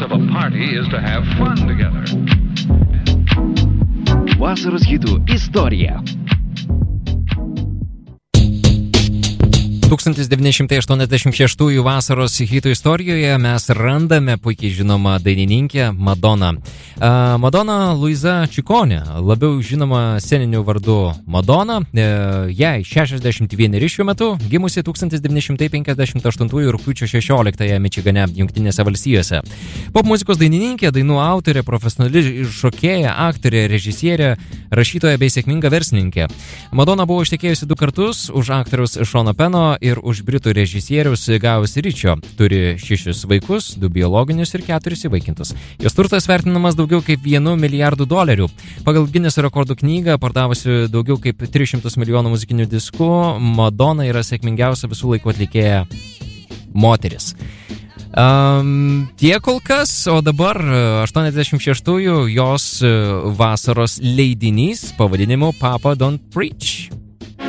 purpose of a party is to have fun together. Vasaros hitų istorija. 1986 vasaros hitų istorijoje mes randame puikiai žinomą dainininkę Madoną. Madona Luisa Ciccone, labiau žinoma sceniniu vardu Madona, jai 61 šiuo metu, gimusi 1958 rugpjūčio 16 Mičigane, Jungtinėse valstijose. Popmuzikos dainininkė, dainų autorė, profesionali šokėja, aktorė, režisierė, rašytoja bei sėkminga verslininkė. Madona buvo ištekėjusi 2 kartus už aktoriaus Seano Penno ir už britų režisieriaus Gaus Ričio. Turi 6 vaikus, 2 biologinius ir 4 įvaikintus. Jos turtas vertinamas daugiau kaip $1 milijardų. Pagal Guinneso rekordų knygą, pardavusi daugiau kaip 300 milijonų muzikinių diskų, Madona yra sėkmingiausia visų laikų atlikėja moteris. Tie kol kas, o dabar 86-ųjų jos vasaros leidinys pavadinimu Papa Don't Preach.